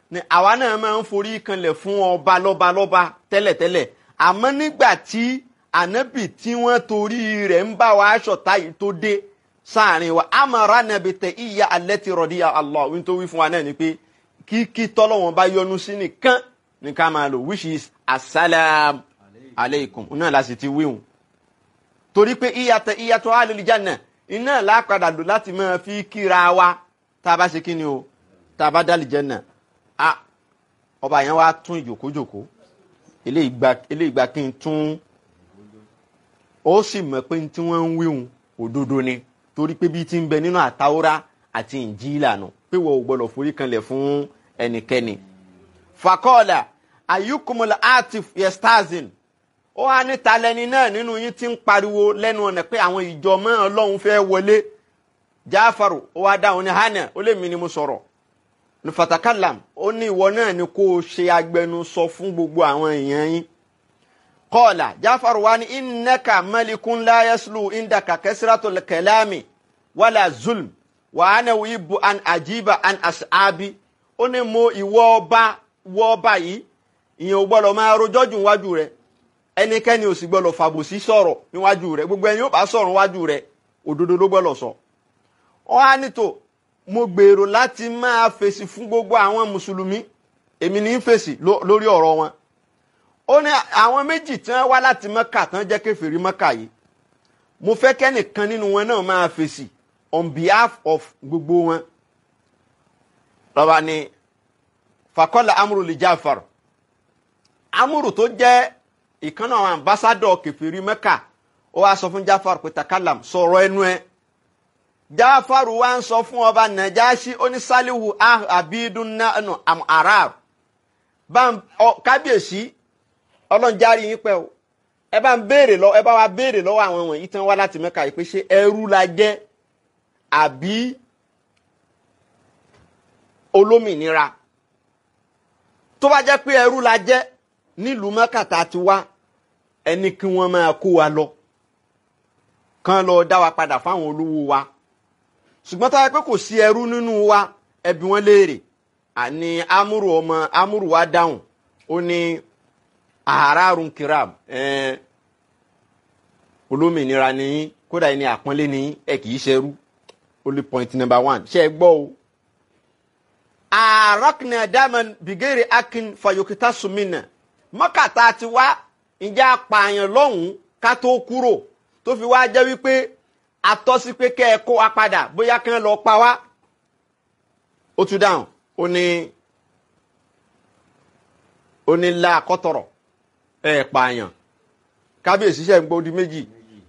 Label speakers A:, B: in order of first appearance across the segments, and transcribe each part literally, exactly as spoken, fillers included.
A: ni àwa náà máa ń forí kanlẹ̀ fún ọba lọ́ba lọ́ba tẹ́lẹ̀tẹ́lẹ̀ àmọ́ nígbà tí ànábì tí wọ́n torí rẹ̀ ń bá wa ṣọ̀tá yìí tó dé sáàrin wa amara nàbì tẹ ìyá allati radiya Allah wí tó wí fún wa náà ni pé kíkí tọ́lọ́wọ́n bá yọ́nú sí nìkan ní ká máa lò which is assalam aleikum náà la sì ti wíhun torí pé ìyàtọ̀ ìyàtọ̀ alil janna iná lápadà lò láti máa fi kíra wa tá a bá ṣe kí ni o tá a bá dálì janna a ọba yẹn wá tún ìjòkójòkó eléyìí gba kí n tún ó sì mọ̀ pé tí wọ́n ń wíhun òdodo ni torí pé bí ti ń bẹ nínú àtàwọ́rá àti ìnjílà nù pé wọ́n ò gbọ́dọ̀ forí kanlẹ̀ fún ẹnikẹ́ni. Fakọ́ọ̀là ayukumul atif yestazin ó wá ní talẹ́ni náà nínú yín tí ń pariwo lẹ́nu ọ̀nà pé àwọn ìjọ mọ́ ọlọ́run fẹ́ wọlé. Jáfàrù ó wá dáhùn ní hànà ó lè mí ni mo sọ̀rọ̀ ní fatakalam ó ní ìwọ náà ni kó o ṣe agbẹnusọ fún gbogbo àwọn èèyàn yín. Kọ́ọ̀là Jáfàrù wá ní innaka malikun la yaslu indaka kasratul kalami wala zulm wa ana uhibbu an ajiba an ashabi ó ní mo ìwọ ọba wọ ọba yìí ìyẹn ò gbọ́dọ̀ máa rojọ́ jù níwájú rẹ̀ ẹnikẹ́ni ò sì gbọ́dọ̀ fàbòsí sọ̀rọ̀ níwájú rẹ̀ gbogbo ẹni ó bá sọ̀rọ̀ níwájú rẹ̀ òdodo ló gbọ́dọ̀ sọ. ó wá nítò mo gbèrò láti máa fèsì fún gbogbo àwọn mùsùlùmí èmi ní í fèsì lórí ọ̀rọ̀ wọn. ó ní àwọn méjì tí wọ́n wá láti Mẹ́kà tán jẹ́ kèfèrí Mẹ́kà yìí mo fẹ́ kẹ́nìkan nínú wọn náà máa fèsì on behalf of gbogbo wọn. lọ́ba ni fakọ́lá amúrù lè Jáfàr amúrù tó jẹ́ ìkànnà àwọn ambassadọ̀ kèfèrí Mẹ́kà ó wá sọ fún Jáfàr pé takalam sọ̀rọ̀ ẹnu ẹ. Jáfàr wá ń sọ fún ọba Nàjáṣí ó ní sálíhù abidun nánú am arab bá kábíyèsí ọlọ́njárí yín pẹ́ o ẹ bá ń béèrè lọ ẹ bá wa béèrè lọ́wọ́ àwọn wọ̀nyí tán wá láti Mẹ́kà yìí pé ṣé ẹrú la jẹ́ àbí olómìnira. Tó bá jẹ́ pé ẹrú la jẹ́ nílùú Mẹ́kà tá a ti wá ẹni kí wọ́n máa kó wa lọ kán lọ dá wa padà fáwọn olówó wa ṣùgbọ́n tó yẹ pé kò sí ẹrú nínú wa ẹbí wọn léèrè àní amúrù ọmọ amúrù wa dáhùn ó ní àárárùn kiram ẹ̀ẹ́n olómìnira ni kódà ẹni àpọ́nlé ni ẹ kì í ṣẹrú only point number one ṣe é gbọ́ o. àrọ́kìnà dáman bìgẹ́rì akin fayokita sumina Mẹ́kà tá a ti wá ǹjẹ́ apààyàn lọ́hùn-ún ká tó kúrò tó fi wá jẹ́ wípé atọ́sí pé kẹ́ ẹ kó wa padà bóyá kí wọ́n lọ pa wá. ó tún dáhùn ó ní ó ní la kọ́tọ̀rọ̀ ẹ̀ pààyàn kábíyèsí ṣe ń gbódi méjì.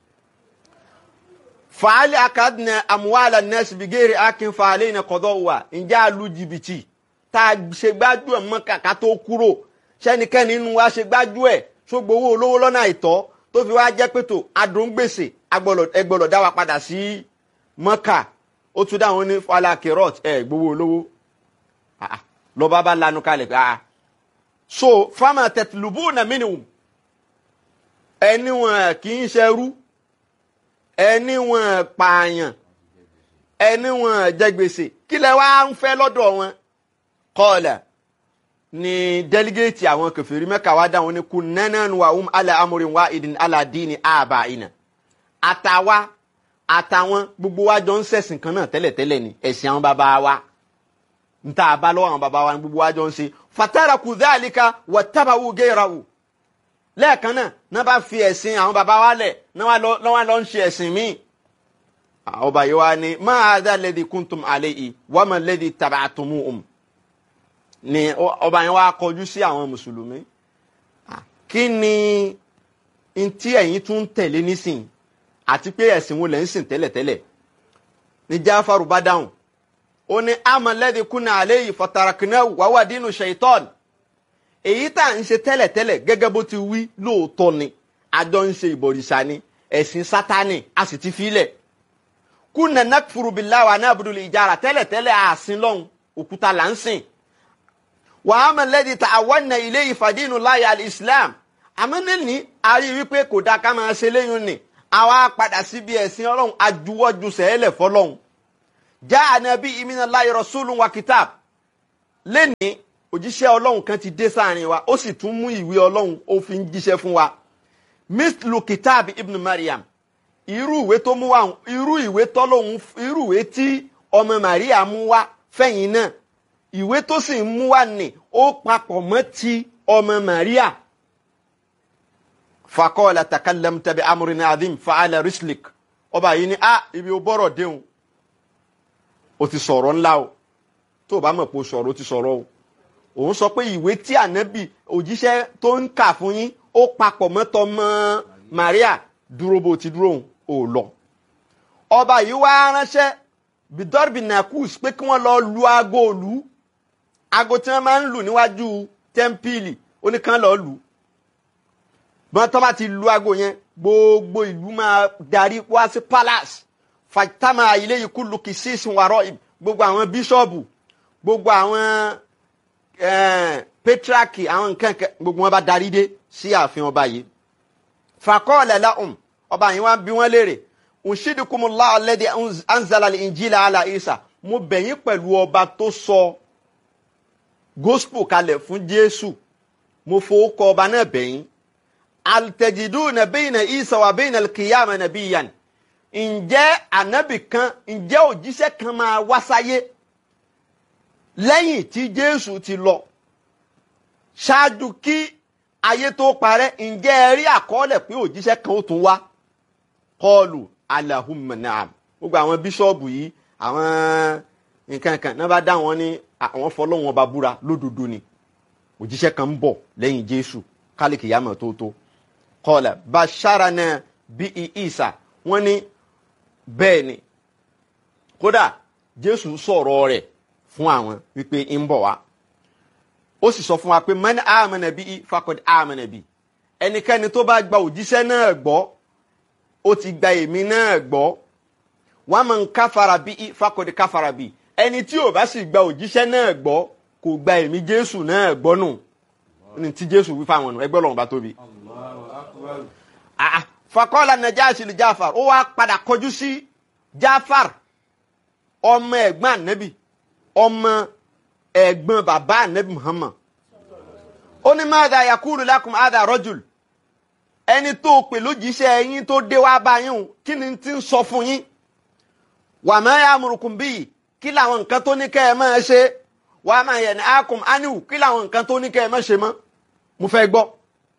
A: fàálì akadìnà àmúwàlà nẹ́ẹ̀sì bìgẹ́rì akin fàálì iná kọ́dọ̀ wà ǹjẹ́ àlù jìbìtì tá a ṣe gbájú ẹ̀ Mẹ́kà ká tó kúrò sẹ́nikẹ́ni inú wa ṣe gbájú ẹ̀ ṣógbówó olówó lọ́nà àìtọ́ tó fi wá jẹ́ pé tó adóńgbèsè ẹgbọ́dọ̀ dá wa padà sí Mẹ́kà. ó tún dáhùn ní falakirot ẹ gbowó olówó lọ́ba bá lanu kalẹ̀ pé so fama tatlubuna minhum ẹni wọn kì í ṣẹrú ẹni wọn pààyàn ẹni wọn jẹ gbèsè kí lẹ wá ń fẹ́ lọ́dọ̀ wọn. kọ́ọ̀là ni délégéètì àwọn kèfèrí Mẹ́kà wá dáhùn ní kunnana wa hum ala amrin wahidin ala dini abaina àtàwa àtàwọn gbogbo wa jọ ń ṣẹ̀sìn kan náà tẹ́lẹ̀tẹ́lẹ̀ ni ẹ̀sìn àwọn bàbá wa ń tà bá lọ́wọ́ àwọn bàbá wa ní gbogbo wa jọ ń ṣe fataraku dhalika wattaba'u ghayrahu lẹ́ẹ̀kan náà náà bá fi ẹ̀sìn àwọn bàbá wa lẹ̀ náà wá lọ ń ṣe ẹ̀sìn míì. ọba yìí wá ní ma hadha alladhi kuntum alayhi wa ma alladhi taba'tumuhum ni ọba yẹn wá kọjú sí àwọn mùsùlùmí kí ni ntí ẹ̀yin tún tẹ̀lé nísìn àti pé ẹ̀sìn wo lẹ́ ń sìn tẹ́lẹ̀tẹ́lẹ̀. ní Jáfàrù bá dáhùn ó ní ama alladhi kunna alayhi fataraknahu wa huwa dinu shaitan èyí tá à ń ṣe tẹ́lẹ̀tẹ́lẹ̀ gẹ́gẹ́ bó ti wí lóòótọ́ ni àjọ ń ṣe ìbọ̀rìṣà ni ẹ̀sìn sátánì a sì ti filẹ̀. kunna nakfuru billahi wa na'budul ijara tẹ́lẹ̀tẹ́lẹ̀ àsìn lọ́hùn òkúta là ń sìn. wa ama alladhi ta'awwanna ilayhi fadinu lahi al-islam àmọ́ ní àrí wípé kò dá ká máa ṣe léyìn ni àwa padà síbi ẹ̀sìn ọlọ́run ajuwọ́jú sẹ́ẹ̀lẹ̀ fọlọ́run. ja'ana bihi minallahi rasulun wa kitab lẹ́ni òjíṣẹ́ ọlọ́run kan ti dé sáàrin wa ó sì tún mú ìwé ọlọ́run ó fi ń jíṣẹ́ fún wa mislu kitab ibn Maryam irú ìwé tó mú wá irú ìwé tọ́lọ́hun irú ìwé tí ọmọ Maria mú wá fẹ̀yìn náà ìwé tó sì ń mú wá ní ó papọ̀ mọ́ ti ọmọ Maria faqala takallamta bi amrin adhim fa'ala rislik ọba yìí ni a ibi ó bọ́rọ̀ déhùn ó ti sọ̀rọ̀ ńlá o tó bá mọ̀ pé ó sọ̀rọ̀ ó ti sọ̀rọ̀ o òun sọ pé ìwé tí ànábì òjíṣẹ́ tó ń kà fún yín ó papọ̀ mọ́ tọmọ Maria dúró bó ti dúró ò lọ ọba yìí wá ránṣẹ́ bidorbi nakus pé kí wọ́n lọ lu aago òlu aago tí wọ́n máa ń lù níwájú tẹ́ḿpìlì ó ní kán lọ lù bọ́n tó bá ti lu aago yẹn gbogbo ìlú máa darí wá sí palace fàtàmà ilé yìí kú lu kìsíìsì wàrọ̀ gbogbo àwọn bíṣọ́ọ̀bù gbogbo àwọn petraki àwọn nǹkan gbogbo wọn bá darí dé sí ààfin ọba yìí faqala lahum ọba yìí wọ́n bi wọ́n léèrè unshidukumullahu alladhi anzala al-injila ala Isa mo bẹ̀yín pẹ̀lú ọba tó sọ gospel kalẹ̀ fún Jésù mo fowó kọ ọba náà bẹ̀yín altajiduna bayna Isa wa bayna al-qiyamah nabiyyan ǹjẹ́ ànábì kan ǹjẹ́ òjíṣẹ́ kan máa wá sáyé lẹ́yìn tí Jésù ti lọ ṣáájú kí ayé tó parẹ́ ǹjẹ́ ẹ rí àkọọ́lẹ̀ pé òjíṣẹ́ kan ó tún wá qalu Allahumma na'am gbogbo àwọn bíṣọ́ọ̀bù yìí àwọn nǹkan kan náà bá dá wọn ní àwọn fọlọ́wọn ọba búra lódodo ni òjíṣẹ́ kan ń bọ̀ lẹ́yìn Jésù kálíkì yàmọ̀ tó tó qala basharana bí Isa wọ́n ní bẹ́ẹ̀ ni kódà Jésù sọ̀rọ̀ rẹ̀ fún àwọn wípé ń bọ̀ wá ó sì sọ fún wa pé man amana bi faqad amana bi ẹnikẹ́ni tó bá gba òjíṣẹ́ náà gbọ́ ó ti gba èmi náà gbọ́ wa man kafara bi faqad kafara bi ẹni tí ò bá sì gba òjíṣẹ́ náà gbọ́ kò gba èmi Jésù náà gbọ́ nù ní tí Jésù wí fáwọn nù ẹgbẹ́ Ọlọ́run bá tóbi. Allahu akbar. ah faqala Najashi li Jafar ó wá padà kọjú sí Jafar ọmọ ẹ̀gbọ́n Ànábì ọmọ ẹ̀gbọ́n bàbá Ànábì Muhammad ó ní madha yakulu lakum hadha rajul ẹni tó pè lójíṣẹ́ yín tó dé wá bá yín kí ni tí ń sọ fún yín wa ma ya'murukum bihi kí làwọn nǹkan tó ní kẹ́ ẹ máa ṣe wa ma yanhaakum anhu kí làwọn nǹkan tó ní kẹ́ ẹ máa ṣe mọ́ mo fẹ́ gbọ́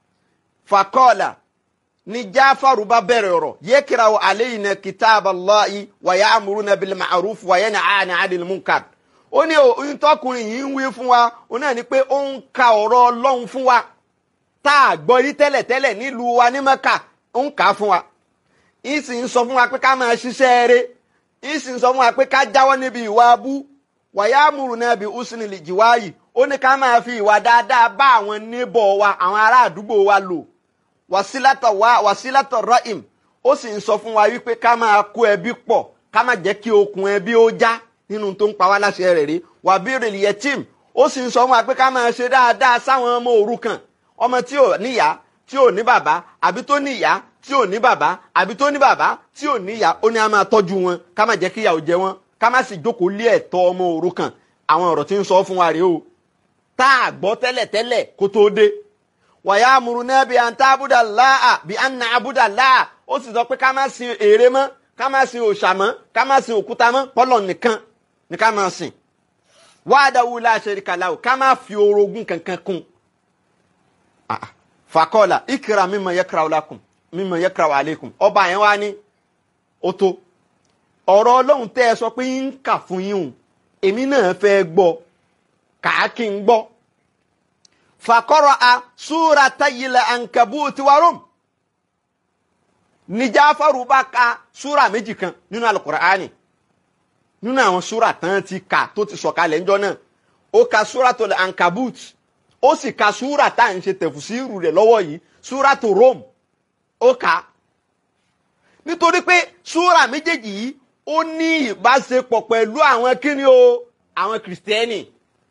A: faqala ni Jafaru bá bẹ̀rẹ̀ ọ̀rọ̀ yakra'u alayna kitaballahi wa ya'muruna bil ma'ruf wa yanha'una 'anil munkar ó ní ohun tọkùnrin yìí ń wí fún wa ó náà ní pé ó ń ka ọ̀rọ̀ Ọlọ́run fún wa tá a gbọ́ rí tẹ́lẹ̀tẹ́lẹ̀ nílùú wa ní Mẹ́kà ó ń kà á fún wa ìsì ń sọ fún wa pé ká máa ṣiṣẹ́ eré ìsì ń sọ fún wa pé ká jáwọ́ níbi ìwà abú wa ya'muruna bi husnil jiwari ó ní ká máa fi ìwà dáadáa bá àwọn níbọ̀ wa àwọn ará àdúgbò wa lò wàsílátọ̀ wa wàsílátọ̀ rahim ó sì ń sọ fún wa wípé ká máa kó ẹbí pọ̀ ká má jẹ́ kí okùn ẹbí ó já nínú tó ń pa wá láṣẹ rẹ̀ rí wà birril yatim ó sì ń sọ fún wa pé ká máa ṣe dáadáa sáwọn ọmọ òrukàn ọmọ tí ò níyá tí ò ní bàbá àbí tó níyá tí ò ní bàbá àbí tó ní bàbá tí ò níyá ó ní a máa tọ́jú wọn ká má jẹ́ kí ìyà ó jẹ wọn ká má sì jókòó lé ẹ̀tọ́ ọmọ òrukàn àwọn ọ̀rọ̀ tí ń sọ fún wa rèé o tá a gbọ́ tẹ́lẹ̀tẹ́lẹ̀ kó tó dé wa ya'muruna bi an ta'budallaha bi an na'budallaha ó sì sọ pé ká má sin ère mọ́ ká má sin òòṣà mọ́ ká má sin òkúta mọ́ pọ́lọ̀ nìkan ní ká máa sìn wahdahu la sharika lahu ká máa fi orogún kankan kún faqala ikra mimma yakra'u lakum mimma yakra'u alaykum ọba yẹn wá ní ó tó ọ̀rọ̀ Ọlọ́run tẹ́ ẹ sọ pé ń kà fún yín o èmi náà fẹ́ gbọ́ kàá kí n gbọ́ faqara'a suratayil ankabuti wa rum ní Jáfàrù bá ka súra méjì kan nínú Al-Qur'ani nínú àwọn súra tán ti kà tó ti sọ̀kalẹ̀ ńjọ́ náà ó ka súratul ankabut ó sì ka súra tá à ń ṣe tẹ̀fùsírù rẹ̀ lọ́wọ́ yìí súratu Rum ó kà nítorí pé súra méjèèjì yìí ó ní ìbáṣepọ̀ pẹ̀lú àwọn kíni o àwọn kìrìsìtẹ́nì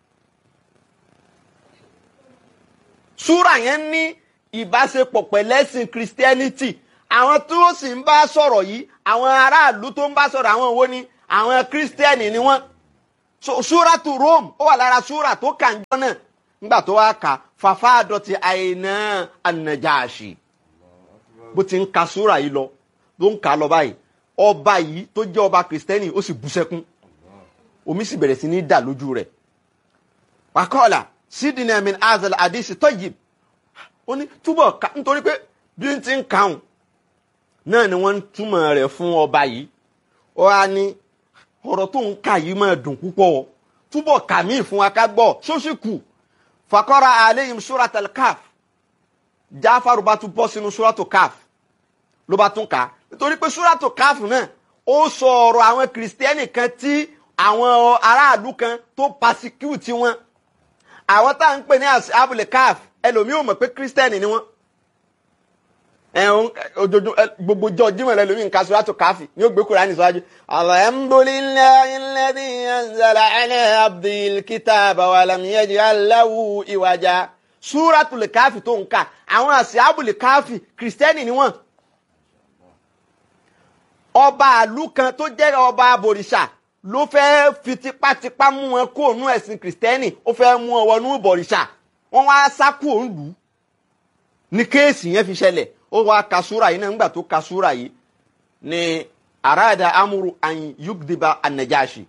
A: súra yẹn ní ìbáṣepọ̀ pẹ̀lẹ́sìn kìrìsìtẹ́nìtì àwọn tó sì ń bá sọ̀rọ̀ yìí àwọn aráàlú tó ń bá sọ̀rọ̀ àwọn wo ni àwọn kírísítẹ́nì ni wọ́n so súratu Rum ó wà lára súra tó kà ń jọ náà nígbà tó wá kà fàfà àdọ̀tí àìná an-Najashi bó ti ń ka súra yìí lọ ló ń kà lọ báyìí ọba yìí tó jẹ́ ọba kìrìsìtẹ́nì ó sì bú sẹ́kún omi sì bẹ̀rẹ̀ sí ní dà lójú rẹ̀ wàkọ́ọ̀là sídìnnà min azal hadisi tayyib ó ní túbọ̀ ká nítorí pé bí n ti ń kàún náà ni wọ́n ń túmọ̀ rẹ̀ fún ọba yìí ó wá ní ọ̀rọ̀ tó ń kà yìí máa dùn púpọ̀ túbọ̀ kà mí fún wa ká gbọ́ ṣóṣì kù fakọ́ra alayhim suratul Kahf Jáfàrù bá tún bọ́ sínú suratul Kahf ló bá tún kà nítorí pé suratul Kahf náà ó sọ ọ̀rọ̀ àwọn kìrìsìtẹ́nì kan tí àwọn aráàlú kan tó pasecute wọn àwọn tá à ń pè ní Ashabul Kahf ẹlòmíì ò mọ̀ pé kìrìsìtẹ́nì ni wọ́n ẹ̀hún ojoojúmọ́ gbogbo jọ jímọ̀ lẹ́lòmíì nǹkan suratul Kahf ní ó gbé Kùránì síwájú alhamdulillahi alladhi anzala ala abdil kitaba wa lam yaj'al lahu iwaja suratul Kahf tó ń kà àwọn Ashabul Kahf kìrìsìtẹ́nì ni wọ́n ọba àlú kan tó jẹ́ ọba abòrìṣà ló fẹ́ fi tipátipá mú wọn kó ònú ẹ̀sìn kìrìsìtẹ́nì ó fẹ́ mú wọn wọnú ìbọ̀rìṣà wọ́n wá sá kú òǹlù ní kéèsì yẹn fi ṣẹlẹ̀ ó wá ka súra yìí náà nígbà tó ka súra yìí ni arada amuru an yugdiba an-Najashi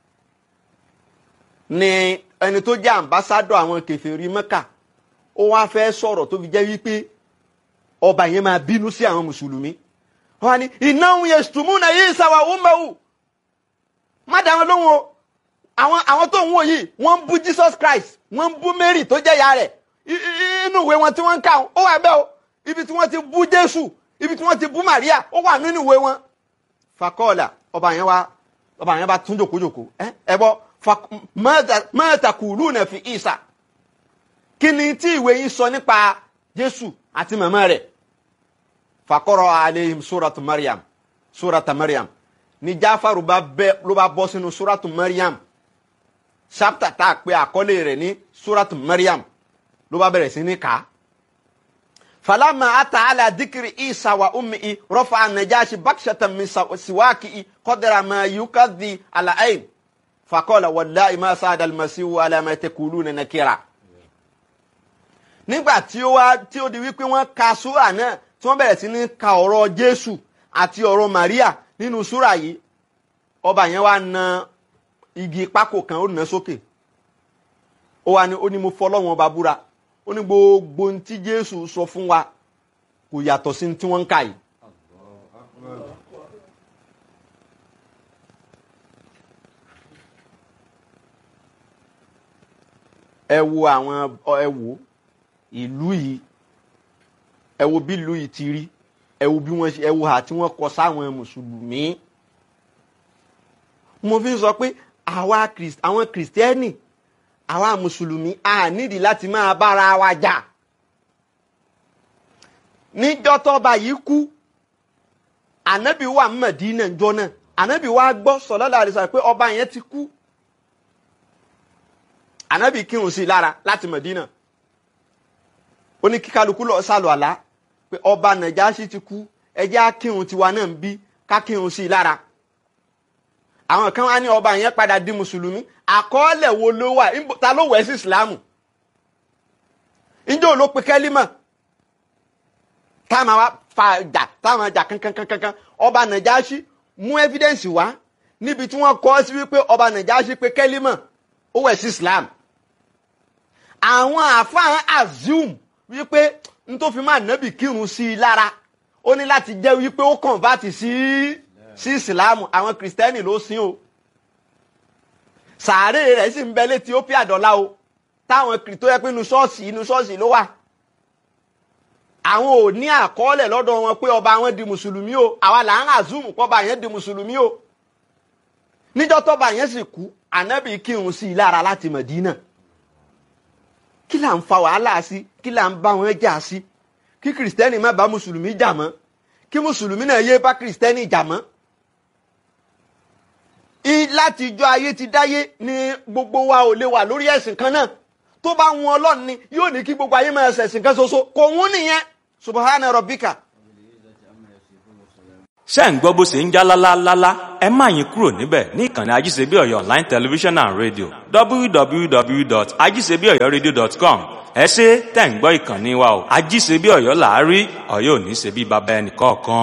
A: ni ẹni tó jẹ́ ambassadọ̀ àwọn kèfèrí Mẹ́kà ó wá fẹ́ sọ̀rọ̀ tó fi jẹ́ wípé ọba yẹn máa bínú sí àwọn mùsùlùmí wọ́n ní innahum yashtumuna Isa wa ummuhu má dá wọn lóhùn o àwọn àwọn tó ń wò yìí wọ́n ń bú Jesus Christ wọ́n ń bú Mary tó jẹ́ ìyá rẹ̀ inú ìwé wọn tí wọ́n ń kà ó wà bẹ́ẹ̀ o ibi tí wọ́n ti bú Jésù ibi tí wọ́n ti bú Maria ó wà nínú ìwé wọn. fakọ́ọ̀là ọba yẹn wá ọba yẹn bá tún jòkójòkó ẹ ẹ bọ́ ma taquluna fi Isa kí ni tí ìwé yìí sọ nípa Jésù àti màmá rẹ̀ fakọ́rọ̀ alayhim suratu Maryam surata Maryam ni Jáfàrù bá bẹ́ ló bá bọ́ sínú suratu Maryam chapter tá a pè àkọlé rẹ̀ ní suratu Maryam ló bá bẹ̀rẹ̀ sí ní ká falama ata ala dikiri Isa wa ummi rafa an-Najashi bakshatan min siwaki qadra ma yukadhi ala ayn faqala wallahi ma sa'ada al-masihu ala ma taquluna nakira nígbà tí ó wá tí ó di wípé wọ́n ka sura náà tí wọ́n bẹ̀rẹ̀ sí ní ka ọ̀rọ̀ Jésù àti ọ̀rọ̀ Maria nínú súra yìí ọba yẹn wá na igi pákó kan ó nà sókè ó wá ní ó ní mo fọlọ́wọ́n ọba búra ó ní gbogbo ohun tí Jésù sọ fún wa kò yàtọ̀ sí tí wọ́n ń kà yìí. ẹ wo àwọn ẹ wo ìlú yìí ẹ wo bí ìlú yìí ti rí ẹ wo bí wọ́n ṣe ẹ wo hà tí wọ́n kọ sáwọn mùsùlùmí mo fi ń sọ pé àwa àwọn kìrìsìtẹ́nì àwa mùsùlùmí a nídìí láti máa bára wa jà níjọ́ tọ́ba yìí kú ànábì wà Mẹdínà ńjọ́ náà ànábì wá gbọ́ sallallahu alaihi wasallam pé ọba yẹn ti kú ànábì kírun sí i lára láti Mẹdínà ó ní kí kálukú lọ sálọ àlá pé ọba Nàjáṣì ti kú ẹ jẹ́ á kírun tiwa náà ń bí ká kírun sí i lára àwọn kan wá ní ọba yẹn padà di mùsùlùmí àkọọ́lẹ̀ wo ló wà ta ló wẹ̀ sí ìsìlámù ǹjẹ́ ò ló pe kẹ́límà táwọn wá fa jà táwọn jà kankankankan ọba Nàjáṣì mú evidence wá níbi tí wọ́n kọ́ sí wípé ọba Nàjáṣì pe kẹ́límà ó wẹ̀ sí ìsìlámù àwọn àfáà assume wípé n tó fi máa nábì kírun sí i lára ó ní láti jẹ́ wípé ó convert sí sí ìsìlámù àwọn kìrìsìtẹ́nì ló sìn o sàárè rẹ̀ sì ń bẹ létí Ethiopia dọ́là o táwọn kìrìtó yẹ pé inú ṣọ́ọ̀ṣì inú ṣọ́ọ̀ṣì ló wà àwọn ò ní àkọọ́lẹ̀ lọ́dọ̀ wọn pé ọba wọn di mùsùlùmí o àwa là ń assume pọ́ba yẹn di mùsùlùmí o níjọ́ tọ́ba yẹn sì kú ànábì kírun sí i lára láti Mẹdínà kí là ń fa wàhálà sí kí là ń bá wọn jà sí kí kìrìsìtẹ́nì má bá mùsùlùmí jà mọ́ kí mùsùlùmí náà yé bá kìrìsìtẹ́nì jà mọ́. láti ijọ́ ayé ti dáyé ni gbogbo wa ò lè wà lórí ẹ̀sìn kan náà tó bá wọn Ọlọ́run ni yóò ní kí gbogbo ayé máa ṣẹ̀sìn kan ṣoṣo kò wọ́n nìyẹn subhana rabbika
B: ṣé ń gbọ́ bó ṣe ń já lálálálá ẹ má yín kúrò níbẹ̀ ní ìkànnì ajíṣebíọ̀yọ̀ online television and radio w w w dot ajíṣebíọ̀yọ̀radio dot com ẹ ṣé tẹ̀ ń gbọ́ ìkànnì wa o ajíṣebíọ̀yọ̀ làárí Ọ̀yọ́ ò ní ṣe bí baba ẹnì kọ̀ọ̀kan.